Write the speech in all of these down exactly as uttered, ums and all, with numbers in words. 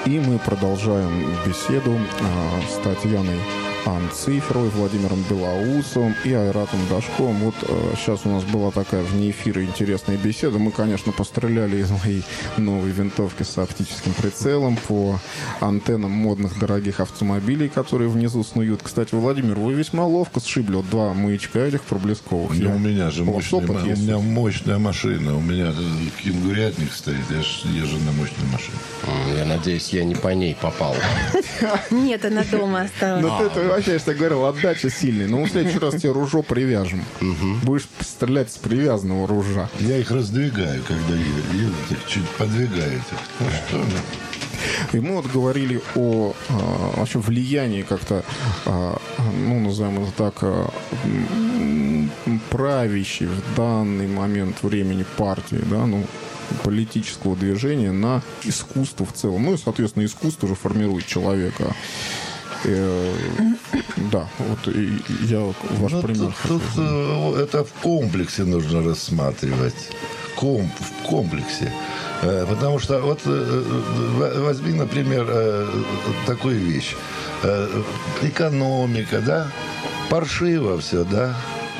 И мы продолжаем беседу а, с Татьяной Анциферовой, Владимиром Белоусовым и Айратом Дашковым. Вот э, сейчас у нас была такая вне эфира интересная беседа. Мы, конечно, постреляли из моей новой винтовки с оптическим прицелом по антеннам модных дорогих автомобилей, которые внизу снуют. Кстати, Владимир, вы весьма ловко сшибли вот два маячка этих проблесковых. Ну, Я... у меня же мощная, опыт у есть. меня мощная машина. У меня кенгурятник стоит. Я же езжу на мощной машине. Я надеюсь, я не по ней попал. Нет, она дома осталась. Ну, ты вообще, я тебе говорил, отдача сильная. Но в следующий раз тебе ружо привяжем. Будешь стрелять с привязанного ружа. Я их раздвигаю, когда еду, так чуть подвигаю их. Ну что? И мы вот говорили о а, вообще влиянии как-то, а, ну, назовем это так, а, м, правящей в данный момент времени партии, да, ну, политического движения на искусство в целом. Ну и, соответственно, искусство же формирует человека. Э, да, вот и я ваш Ну, пример. тут, тут э, это в комплексе нужно рассматривать. Комп, в комплексе. Э, потому что вот э, возьми, например, э, такую вещь. Э, экономика, да? Паршиво все, да?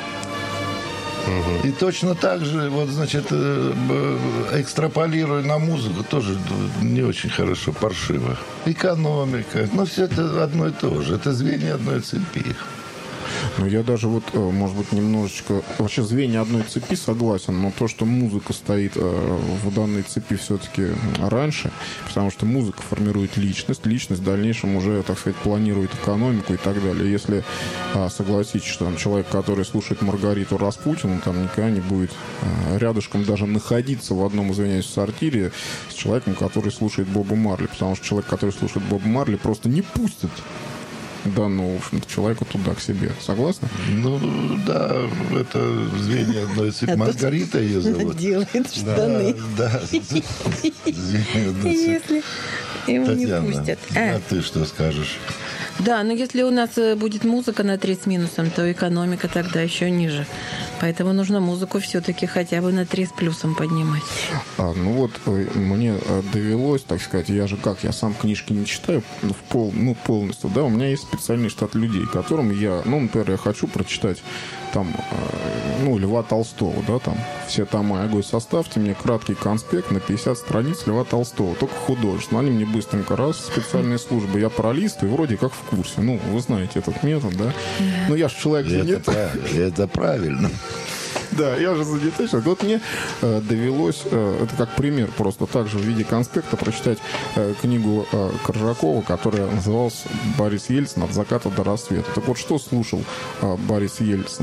И точно так же, вот, значит, экстраполируя на музыку, тоже не очень хорошо, паршиво. Экономика, ну, все это одно и то же. Это звенья одной цепи. Ну, я даже вот, может быть, немножечко... Вообще, звенья одной цепи согласен, но то, что музыка стоит в данной цепи все-таки раньше, потому что музыка формирует личность, личность в дальнейшем уже, так сказать, планирует экономику и так далее. Если согласитесь, что там человек, который слушает Маргариту Распутину, там никогда не будет рядышком даже находиться в одном, извиняюсь, сортире с человеком, который слушает Боба Марли, потому что человек, который слушает Боба Марли, просто не пустит данного, в общем-то, человека туда, к себе. Согласны? Ну, да, это звенья одной цепи. Маргарита ее зовут. Делает штаны. Да, звенья одной цепи. Если ему не Татьяна, пустят. а ты что скажешь? Да, но если у нас будет музыка на три с минусом, то экономика тогда еще ниже. Поэтому нужно музыку все-таки хотя бы на три с плюсом поднимать. А, ну вот, мне довелось, так сказать, я же как, я сам книжки не читаю в пол, ну, полностью, да, у меня есть специальный штат людей, которым я, ну, например, я хочу прочитать там, ну, Льва Толстого, да, там, все тома. Я говорю, составьте мне краткий конспект на пятьдесят страниц Льва Толстого, только художественно. Они мне быстренько раз, специальные службы, я пролистываю, вроде как в курсе. Ну, вы знаете этот метод, да? Ну, я же человек занятой. Это правильно. Да, я же занятой человек. Вот мне э, довелось, э, это как пример, просто также в виде конспекта прочитать э, книгу э, Коржакова, которая называлась «Борис Ельцин. От заката до рассвета». Так вот, что слушал э, Борис Ельцин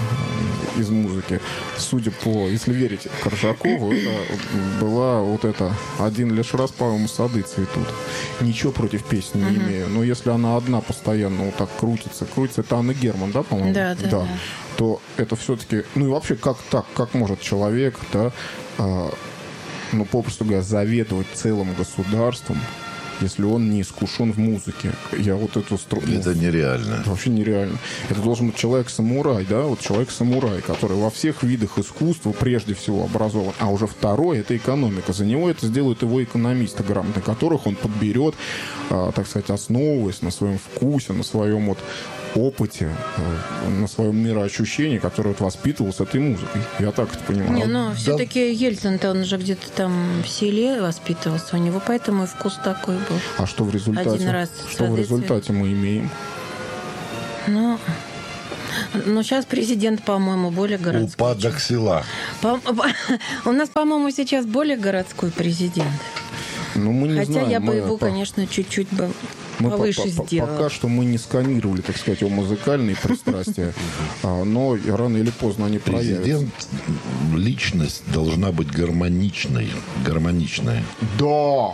э, из музыки? Судя по, если верить Коржакову, это была вот эта «Один лишь раз, по-моему, сады цветут». Ничего против песни не имею, но если она одна постоянно вот так крутится, крутится, это Анна Герман, да, по-моему? Да, да, да. То это все-таки... Ну и вообще, как так? Как может человек, да, э, ну, попросту говоря, заведовать целым государством, если он не искушен в музыке? Я вот эту строю... Это нереально. Это вообще нереально. Это должен быть человек-самурай, да, вот человек-самурай, который во всех видах искусства прежде всего образован. А уже второй — это экономика. За него это сделают его экономисты грамотные, которых он подберет, э, так сказать, основываясь на своем вкусе, на своем вот опыте, на своем мироощущении, которое вот воспитывалось этой музыкой. Я так это понимаю. Не, но все-таки Ельцин-то он же где-то там в селе воспитывался, у него поэтому и вкус такой был. А что в результате? Один раз Что в результате мы имеем? Ну, ну, сейчас президент, по-моему, более городской. Упадок села. По- У нас, по-моему, сейчас более городской президент. Ну, мы не Хотя знаем. я бы мы его, по... конечно, чуть-чуть бы мы повыше по- по- сделала. Пока что мы не сканировали, так сказать, его музыкальные пристрастия, но рано или поздно они проявятся. Президент, личность должна быть гармоничной. Гармоничная. Да!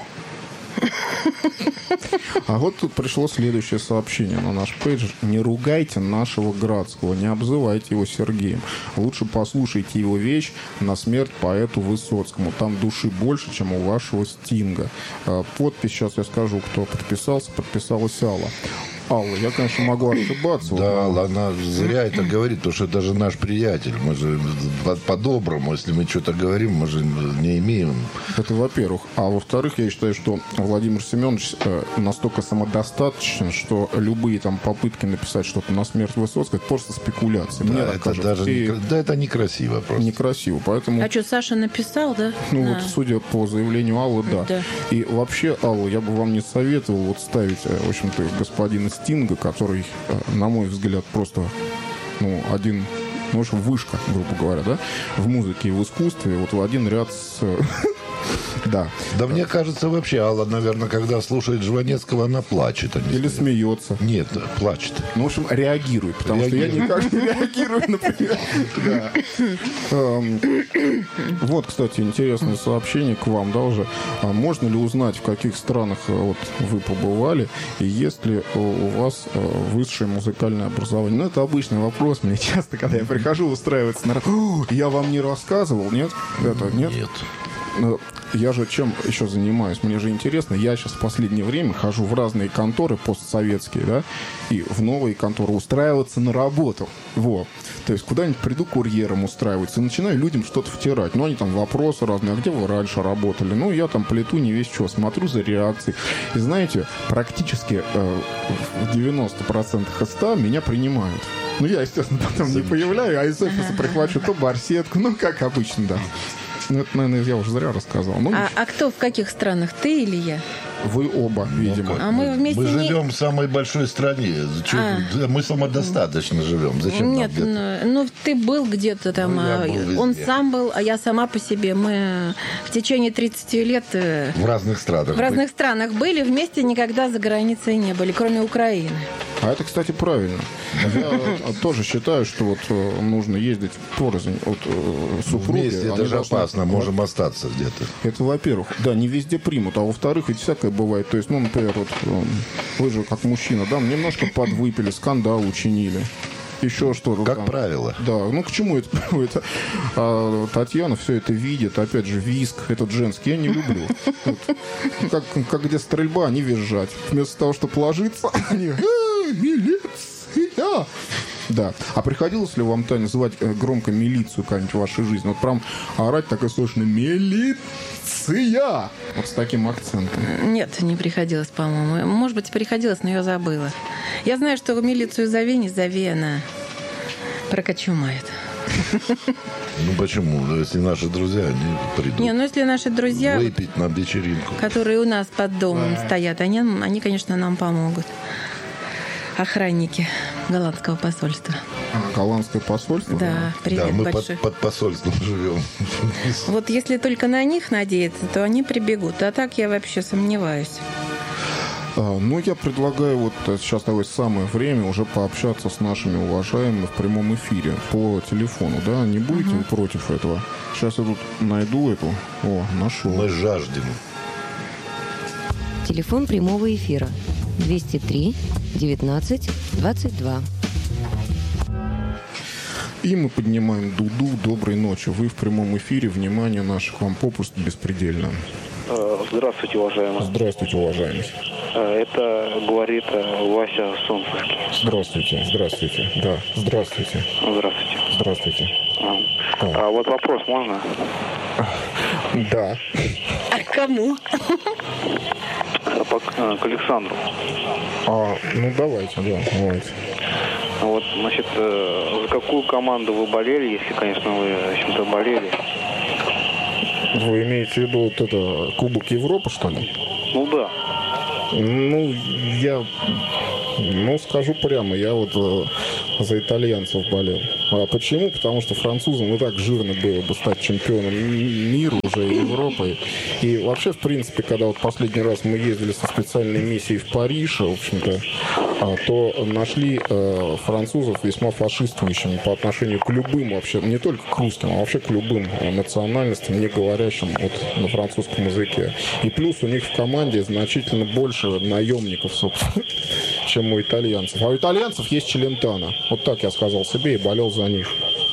А вот тут пришло следующее сообщение на наш пейдж. Не ругайте нашего Градского, не обзывайте его Сергеем. Лучше послушайте его вещь «На смерть поэту Высоцкому». Там души больше, чем у вашего Стинга. Подпись, сейчас я скажу, кто подписался. Подписалась Алла. Алла, я, конечно, могу ошибаться. Да, вот, она зря это говорит, потому что это же наш приятель. Мы же по- по-доброму, если мы что-то говорим, мы же не имеем. Это во-первых. А во-вторых, я считаю, что Владимир Семенович э, настолько самодостаточен, что любые там попытки написать что-то на смерть Высоцкого, это просто спекуляция. Мне Да, так это кажется. даже И не, да, это некрасиво просто. некрасиво. Поэтому, А что, Саша написал, да? ну Да. вот, судя по заявлению Аллы, да. Да. И вообще, Алла, я бы вам не советовал вот ставить, э, в общем-то, господина Стинга, который, э, на мой взгляд, просто, ну, один, ну, в общем, вышка, грубо говоря, да, в музыке и в искусстве, вот в один ряд с... э, Да. Да мне кажется, вообще, Алла, наверное, когда слушает Жванецкого, она плачет. А не Или смеется. смеется. Нет, плачет. Ну, в общем, реагирует, потому Реагирует. что я никак не реагирую, например. Да. Эм, Вот, кстати, интересное сообщение к вам, да, уже. А можно ли узнать, в каких странах э, вот, вы побывали, и есть ли э, у вас э, высшее музыкальное образование? Ну, это обычный вопрос. Мне часто, когда я прихожу устраиваться на... «О, я вам не рассказывал, нет? Это, нет? Нет. Ну, я же чем еще занимаюсь? Мне же интересно. Я сейчас в последнее время хожу в разные конторы постсоветские, да, и в новые конторы устраиваться на работу. Во. То есть куда-нибудь приду курьером устраиваться и начинаю людям что-то втирать. Ну, они там вопросы разные. А где вы раньше работали? Ну, я там плету не весь что, смотрю за реакцией. И знаете, практически э, в девяноста процентах из ста меня принимают. Ну, я, естественно, потом не появляю, а из офиса прихвачу то барсетку, ну, как обычно, да. Ну, это, наверное, я уже зря рассказал. Ну, А, а кто в каких странах? Ты или я? вы оба, видимо. А мы вместе Мы не... живем в самой большой стране. Чё- А. да, Мы самодостаточно живем. Зачем нам Нет, где-то? ну, ну ты был где-то там, Ну, я а, был везде. он сам был, а я сама по себе. Мы в течение тридцати лет э, В разных странах. в разных странах были, вместе никогда за границей не были, кроме Украины. А это, кстати, правильно. Я э, тоже считаю, что вот э, нужно ездить порознь от э, супруги. Вместе это Они же должны- опасно. Можем остаться где-то. Это, во-первых, да, не везде примут, а во-вторых, ведь всякое бывает. То есть, ну, например, вот э, вы же как мужчина, да, немножко подвыпили, скандал учинили. Еще что-то. Как там. правило. Да, ну к чему это? это а, Татьяна все это видит, опять же, визг этот женский, я не люблю. Вот. Как, как где стрельба, они визжать. Вместо того, чтобы ложиться, они «Э, милиция!» Да. А приходилось ли вам, Таня, называть э, громко милицию как-нибудь в вашей жизни? Вот прям орать так и слышно «Милиция!» Вот с таким акцентом. Нет, не приходилось, по-моему. Может быть, приходилось, но я забыла. Я знаю, что милицию зови, не зови, она прокочумает. Ну почему? Ну, если наши друзья, они придут Не, ну если наши друзья, выпить на вечеринку. которые у нас под домом стоят, они, они, конечно, нам помогут. Охранники голландского посольства. А, голландское посольство? Да, привет Да, мы большой. под, под посольством живем. Вот если только на них надеяться, то они прибегут. А так я вообще сомневаюсь. А, ну, я предлагаю вот э, сейчас давай самое время уже пообщаться с нашими уважаемыми в прямом эфире по телефону, да? Не будете вы против этого? Сейчас я тут найду эту. О, нашел. Мы жаждем. Телефон прямого эфира двести три девятнадцать двадцать два. И мы поднимаем дуду. Доброй ночи. Вы в прямом эфире. Внимание наших вам попросту беспредельно. Э, Здравствуйте, уважаемый. Здравствуйте, уважаемый. Э, Это говорит э, Вася Солнцевский. Здравствуйте, здравствуйте. Да, здравствуйте, Здравствуйте. здравствуйте. А, А. а вот вопрос можно? Да. А кому? Э, по- э, К Александру. А, ну, давайте, да, давайте. Вот, значит, э, за какую команду вы болели, если, конечно, вы в общем-то болели? Вы имеете в виду вот это Кубок Европы, что ли? Ну да. Ну, я, ну, скажу прямо, я вот э, за итальянцев болел. А почему? Потому что французам и так жирно было бы стать чемпионом мира уже и Европы. И вообще, в принципе, когда вот последний раз мы ездили со специальной миссией в Париж, в общем-то, а, то нашли э, французов весьма фашистующими по отношению к любым вообще, не только к русским, а вообще к любым э, национальностям, не говорящим вот на французском языке. И плюс у них в команде значительно больше наемников, собственно, чем у итальянцев. А у итальянцев есть Челентано. Вот так я сказал себе и болел за них.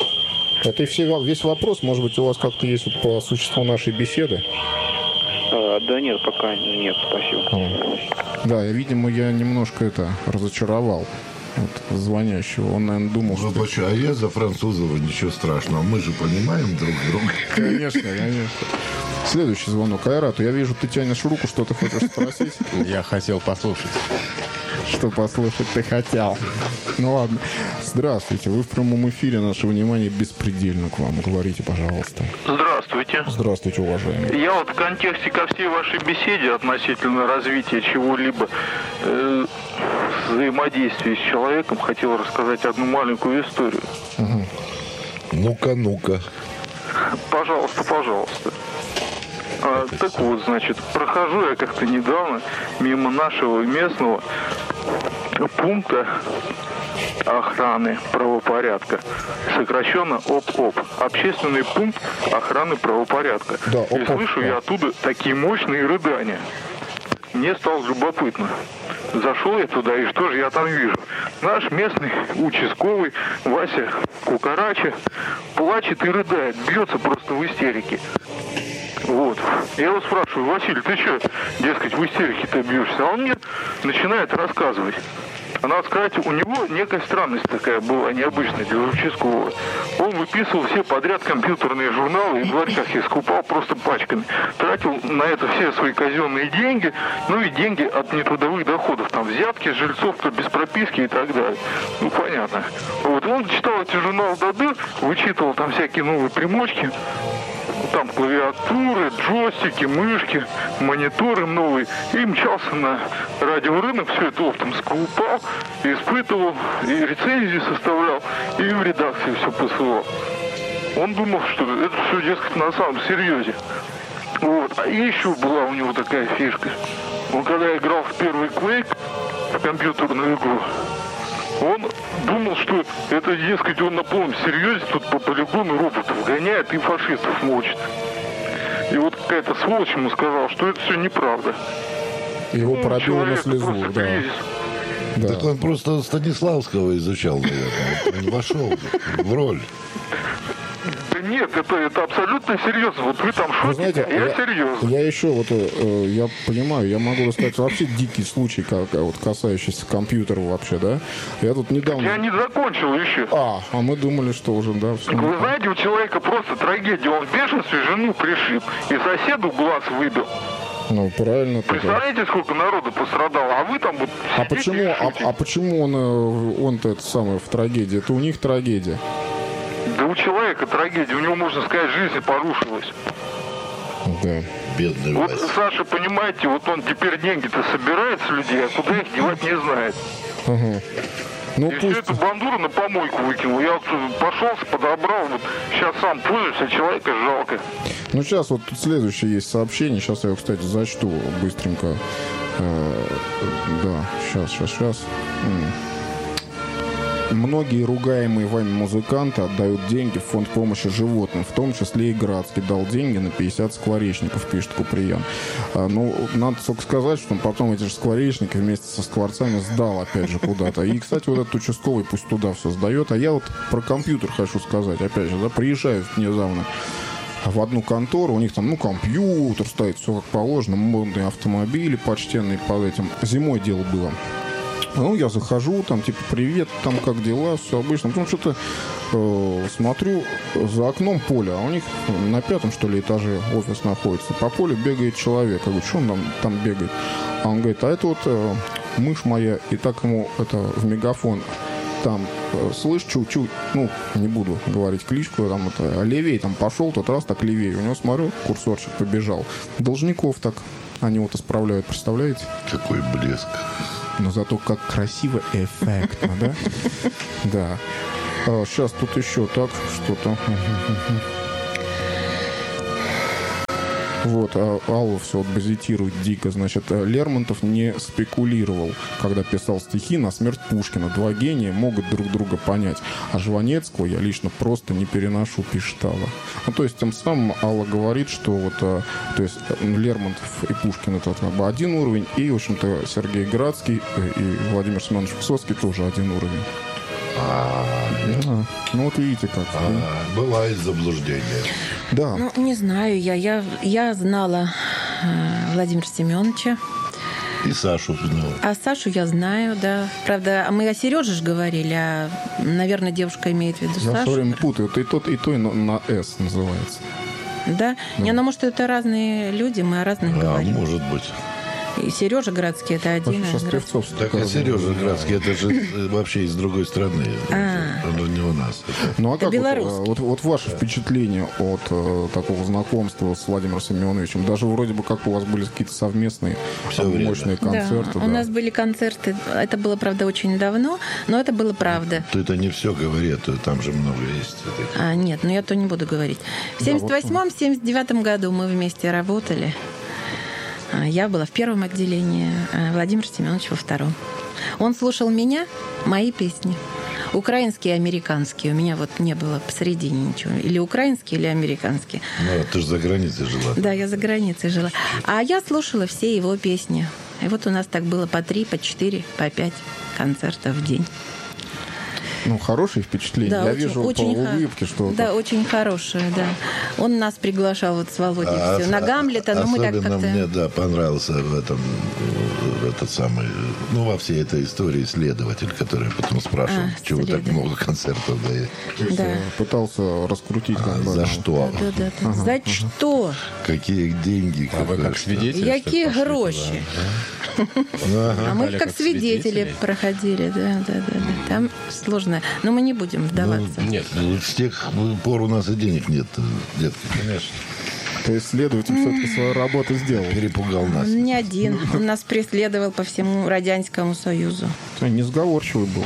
Это и все, весь вопрос. Может быть, у вас как-то есть вот по существу нашей беседы? Э, Да нет, пока нет, спасибо. О. Да, я, видимо, я немножко это разочаровал вот, звонящего. Он, наверное, думал, Ну, что... почему? А я за французов ничего страшного. Мы же понимаем друг друга. Конечно, конечно. Следующий звонок. Айрату, я вижу, ты тянешь руку, что ты хочешь спросить? Я хотел послушать. Что послушать ты хотел. Ну ладно. Здравствуйте. Вы в прямом эфире. Наше внимание беспредельно к вам. Говорите, пожалуйста. Здравствуйте. Здравствуйте, уважаемый. Я вот в контексте ко всей вашей беседе относительно развития чего-либо э, взаимодействия с человеком хотел рассказать одну маленькую историю. Угу. Ну-ка, ну-ка. Пожалуйста, пожалуйста. А, так вот, значит, прохожу я как-то недавно мимо нашего местного пункта охраны правопорядка. Сокращенно ОП-ОП. Общественный пункт охраны правопорядка. Да, и ОП-ОП, слышу да. я оттуда такие мощные рыдания. Мне стало любопытно. Зашел я туда, и что же я там вижу? Наш местный участковый Вася Кукарача плачет и рыдает, бьется просто в истерике. Вот. Я его спрашиваю: Василий, ты что, дескать, в истерике-то бьешься? А он мне начинает рассказывать. А надо сказать, у него некая странность такая была, необычная для участкового. Он выписывал все подряд компьютерные журналы и в ларьках их скупал просто пачками. Тратил на это все свои казенные деньги, ну и деньги от нетрудовых доходов. Там взятки с жильцов, кто без прописки и так далее. Ну, понятно. Вот он читал эти журналы до дыр, вычитывал там всякие новые примочки. Там клавиатуры, джойстики, мышки, мониторы новые. И мчался на радиорынок, все это оптом скупал, испытывал, и рецензии составлял, и в редакции все посылал. Он думал, что это все, дескать, на самом серьезе. Вот. А еще была у него такая фишка. Он когда играл в первый Quake, в компьютерную игру, он думал, что это, дескать, он на полном серьезе тут по полигону роботов гоняет и фашистов мочит. И вот какая-то сволочь ему сказала, что это все неправда. Его Ну, пробило на человек слезу, просто да. кризис. Да. Так он просто Станиславского изучал, наверное. Он вошел в роль. Да нет, это, это абсолютно серьезно. Вот вы там Вы шутите, знаете, а я, я, серьезно. я еще вот, э, я понимаю, я могу рассказать вообще дикий случай, как, вот, касающийся компьютера вообще, да? Я тут недавно... Я не закончил еще. А, а мы думали, что уже, да, все. Вы знаете, у человека просто трагедия. Он в бешенстве жену пришиб и соседу глаз выбил. Ну, правильно. тогда. Представляете, сколько народу пострадало? А вы там вот А сидите почему, и а, шутите. а почему он, э, он-то это самое в трагедии? Это у них трагедия. Да у человека трагедия. У него, можно сказать, жизнь порушилась. Да. Бедный Вот Вася. Саша, понимаете, вот он теперь деньги-то собирает с людей, а куда их девать не знает. Ага. Ну, И всю пусть... эту бандуру на помойку выкинул. Я вот пошел, подобрал, вот сейчас сам пользуюсь, а человека жалко. Ну, сейчас вот тут следующее есть сообщение. Сейчас я его, кстати, зачту быстренько. Э, да, сейчас, сейчас, сейчас. М. Многие ругаемые вами музыканты отдают деньги в фонд помощи животным, в том числе и Градский дал деньги на пятьдесят скворечников, пишет Куприян. А, ну, надо только сказать, что он потом эти же скворечники вместе со скворцами сдал опять же куда-то. И, кстати, вот этот участковый пусть туда все сдает. А я вот про компьютер хочу сказать, опять же, да, приезжаю недавно в одну контору, у них там, ну, компьютер стоит, все как положено, модные автомобили почтенные под этим. Зимой дело было. Ну, я захожу, там, типа, привет, там, как дела, все обычно. Потом что-то э, смотрю, за окном поле, а у них на пятом, что ли, этаже офис находится. По полю бегает человек. Я говорю, что он там, там бегает? А он говорит, а это вот э, мышь моя, и так ему это в мегафон. Там, э, слышь, чу-чу, ну, не буду говорить кличку, там, это, левее, там, пошел, тот раз так левее. У него, смотрю, курсорчик побежал. Должников так, они вот исправляют, представляете? Какой блеск. Но зато как красиво и эффектно, да? Да. А, сейчас тут еще так что-то. Вот, а Алла все вот базитирует дико. Значит, Лермонтов не спекулировал, когда писал стихи на смерть Пушкина. Два гения могут друг друга понять. А Жванецкого я лично просто не переношу, пишет Алла. Ну, то есть, тем самым Алла говорит, что вот, а, то есть, Лермонтов и Пушкин это как бы один уровень, и, в общем-то, Сергей Градский и Владимир Семенович Высоцкий тоже один уровень. А, Да. Ну, вот видите как. а, бывает заблуждение. Да. Ну, не знаю я. Я, я знала э, Владимира Семеновича. И Сашу знал. А Сашу я знаю, да. Правда, мы о Сереже же говорили, а, наверное, девушка имеет в виду Я все Сашу. время путаю. Вот и тот, и то, и на, на «С» называется. Да? Не, ну, может, это разные люди, мы о разных А, говорим. может быть. И Сережа Градский это один. Сейчас а Град- Кривцов Так, а Сережа Градский, это же э, вообще из другой страны. А. Он не у нас. Ну а как вот, белорусский. вот, вот ваше впечатление от э, такого знакомства с Владимиром Семеновичем? Даже вроде бы как у вас были какие-то совместные Всё там, время. мощные Да, концерты. у да. нас были концерты. Это было, правда, очень давно, но это было правда. Ты это не все говори, а то там же много есть. этих. А, нет, ну я то не буду говорить. В семьдесят восьмом — семьдесят девятом году мы вместе работали. А, Я была в первом отделении, а Владимир Семенович во втором. Он слушал меня, мои песни. Украинские и американские. У меня вот не было посередине ничего. Или украинские, или американские. Ну, ты же за границей жила. Да, я за границей жила. А я слушала все его песни. И вот у нас так было по три, по четыре, по пять концертов в день. Ну, хорошие впечатления. Да, Я очень- вижу очень по ха- улыбке, что... Да, очень хорошие, да. Он нас приглашал вот с Володей А всё, ос- на Гамлета, но мы так особенно как-то... мне, да, понравился в этом э, этот самый, э, ну, во всей этой истории следователь, который потом спрашивал, А, чего так следователь. много концертов даете. То есть, Да. э, пытался раскрутить как бы... За ну, что? Да, да, да. За что? Какие деньги? А вы какое как что? свидетели? Какие что ли, пошли гроши? Ага. А мы Попали как как свидетели свидетели. проходили, да, да, да, да. Там сложно. Но мы не будем вдаваться. туда? Нет, Ну, с тех пор у нас и денег нет, э, детки. Конечно. То есть следователь все-таки свою работу сделал. Перепугал нас. Он не один. Он нас преследовал по всему Радянскому Союзу. Несговорчивый был.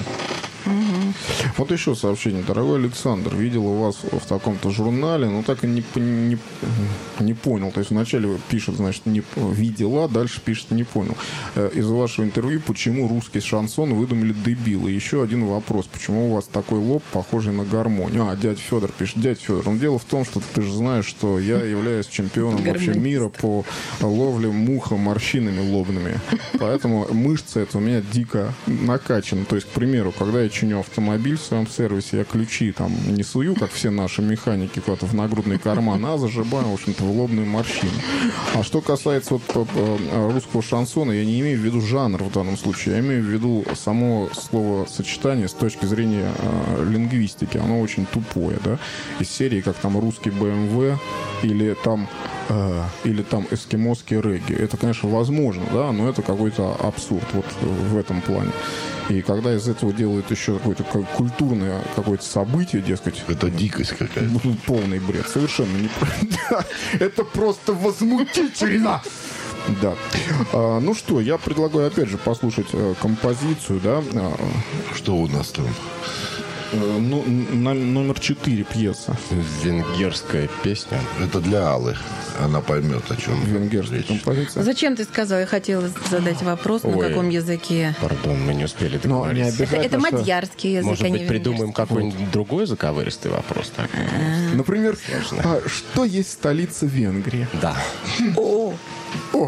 Вот еще сообщение. Дорогой Александр, видел у вас в таком-то журнале, но так и не, пон- не, не понял. То есть вначале пишет, значит, не п- видела, дальше пишет не понял. Э, Из вашего интервью, почему русский шансон выдумали дебилы? Еще один вопрос. Почему у вас такой лоб, похожий на гармонию? А, дядя Федор пишет. Дядя Федор, ну дело в том, что ты же знаешь, что я являюсь чемпионом вообще Гармонист. мира по ловле муха морщинами лобными. Поэтому мышцы это у меня дико накачаны. То есть, к примеру, когда я чиню автомобиль в своем сервисе, я ключи там не сую, как все наши механики, куда-то в нагрудный карман, а зажимаю, в общем-то, в лобную морщину. А что касается вот по- по- русского шансона, я не имею в виду жанр в данном случае, я имею в виду само словосочетание с точки зрения э, лингвистики. Оно очень тупое, да? Из серии, как там русский бэ эм вэ или там э, или там эскимосский регги. Это, конечно, возможно, да, но это какой-то абсурд вот в этом плане. И когда из этого делают еще какое-то как культурное какое-то событие, дескать, Это дикость какая-то. ну, полный бред, совершенно неправда. Это просто возмутительно. Да. А, ну что, я предлагаю опять же послушать э, композицию, да, а, Что у нас там? э, ну, на- номер четыре пьеса. венгерская песня. Это для Аллы. Она поймет, о чем Венгерская речь. композиция. Зачем ты сказал? Я хотела задать вопрос, на Ой. каком языке. Пардон, мы не успели Но не договориться. обязательно, Это что- мадьярский язык, Может а не быть, придумаем венгерский. какой-нибудь другой заковыристый вопрос? Так? Например, а, что есть столица Венгрии? Да. О, О!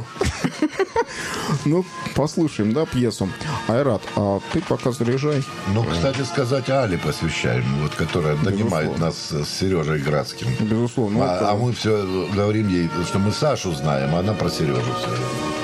Ну, послушаем, да, пьесу. Айрат, а ты пока заряжай. Ну, кстати сказать, Але посвящаем, вот, которая донимает нас с Сережей Градским. Безусловно. А, а мы все говорим ей, что мы Сашу знаем, а она про Сережу все.